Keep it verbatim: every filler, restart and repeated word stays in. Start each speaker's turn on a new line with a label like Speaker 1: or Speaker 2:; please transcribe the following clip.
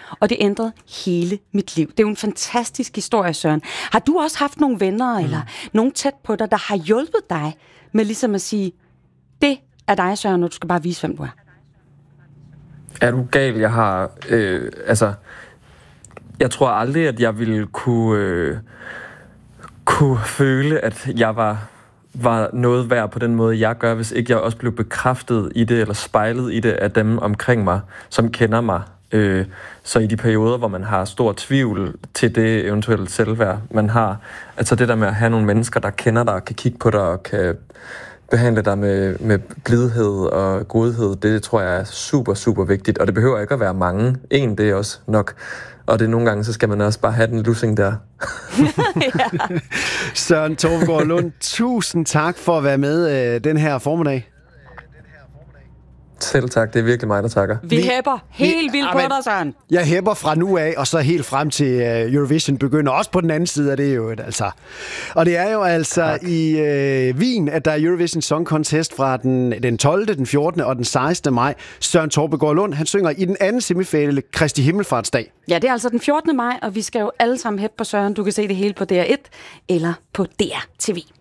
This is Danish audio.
Speaker 1: og det ændrede hele mit liv. Det er jo en fantastisk historie, Søren. Har du også haft nogle venner, mm. eller nogen tæt på dig, der har hjulpet dig med ligesom at sige, det er dig, Søren, og du skal bare vise, hvem du er?
Speaker 2: Er du gal? Jeg har, øh, altså, jeg tror aldrig, at jeg ville kunne, øh, kunne føle, at jeg var, var noget værd på den måde, jeg gør, hvis ikke jeg også blev bekræftet i det, eller spejlet i det af dem omkring mig, som kender mig. Øh, så i de perioder, hvor man har stor tvivl til det eventuelle selvværd, man har, altså det der med at have nogle mennesker, der kender dig, kan kigge på dig og kan behandle dig med, med blidhed og godhed, det tror jeg er super, super vigtigt. Og det behøver ikke at være mange. En, det er også nok. Og det er nogle gange, så skal man også bare have den lussing der.
Speaker 3: Søren Toftegaard Lund, tusind tak for at være med øh, den her formiddag.
Speaker 2: Selv tak, det er virkelig mig, der takker.
Speaker 1: Vi, vi hæpper helt vildt på dig, Søren.
Speaker 3: Jeg hæpper fra nu af, og så helt frem til uh, Eurovision begynder. Også på den anden side af det jo, altså. Og det er jo altså tak. i uh, Wien, at der er Eurovision Song Contest fra den, den tolvte, den fjortende og den sekstende maj. Søren Toftegaard Lund, han synger i den anden semifinale Kristi Himmelfartsdag.
Speaker 1: Ja, det er altså den fjortende maj, og vi skal jo alle sammen hæppe på Søren. Du kan se det hele på D R et eller på D R T V.